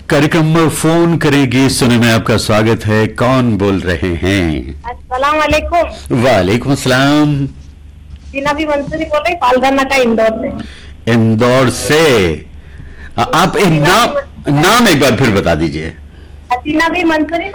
कार्यक्रम में फोन करेगी सुने में आपका स्वागत है। कौन बोल रहे हैं? अस्सलाम वालेकुम। वालेकुम अस्सलाम। टीना भी मंसूरी बोल रही, पालघर का इंदौर से। इंदौर से आप एक नाम एक बार फिर बता दीजिए। टीना भी मंसूरी।